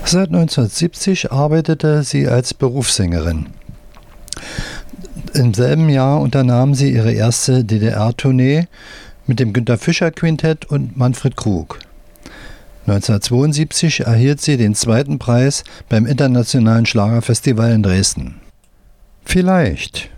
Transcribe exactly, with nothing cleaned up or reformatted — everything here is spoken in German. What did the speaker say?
Seit neunzehnhundertsiebzig arbeitete sie als Berufssängerin. Im selben Jahr unternahm sie ihre erste D D R-Tournee mit dem Günter Fischer Quintett und Manfred Krug. neunzehnhundertzweiundsiebzig erhielt sie den zweiten Preis beim Internationalen Schlagerfestival in Dresden. Vielleicht